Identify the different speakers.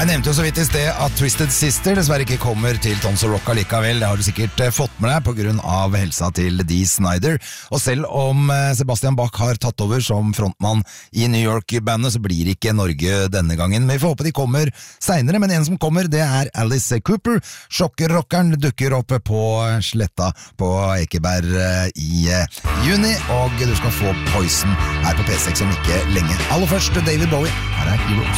Speaker 1: Jeg nevnte jo så vidt I sted at Twisted Sister dessverre ikke kommer til Tons of Rock likevel. Det har du sikkert fått med deg på grunn av helsa til Dee Snider. Og selv om Sebastian Bach har tatt over som frontmann I New York-bandet, så blir ikke Norge denne gangen. Men vi får håpe de kommer senere, men en som kommer, det Alice Cooper. Sjokkrockeren dukker opp på Sletta på Ekeberg I juni, og du skal få Poison her på P6 om ikke lenge. Aller først David Bowie, her Heroes.